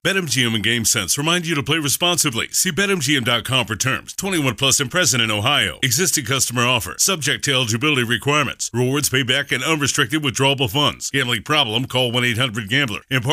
BetMGM and GameSense remind you to play responsibly. See BetMGM.com for terms. 21 plus and present in Ohio. Existing customer offer. Subject to eligibility requirements. Rewards, payback, and unrestricted withdrawable funds. Gambling problem? Call 1-800-GAMBLER.